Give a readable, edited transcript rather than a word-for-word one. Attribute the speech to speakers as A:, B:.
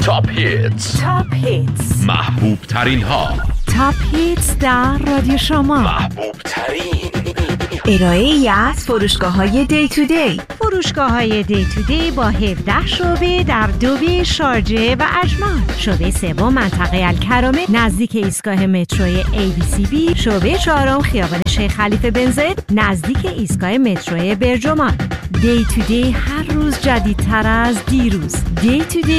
A: تاپ هیتس محبوب ترین ها.
B: تاپ هیتس در رادیو شما.
A: محبوب ترین
B: ارائه ای از فروشگاه‌های دی تو دی.
C: فروشگاه‌های دی تو دی با 17 شعبه در دوبه، شارجه و اجمان. شعبه سوم منطقه الکرامه نزدیک ایستگاه متروی ABCB. شعبه چهارم خیابان شیخ خلیفه بن زاید نزدیک ایستگاه متروی برجمان. دی تو دی هر روز جدیدتر از دیروز. دی تو دی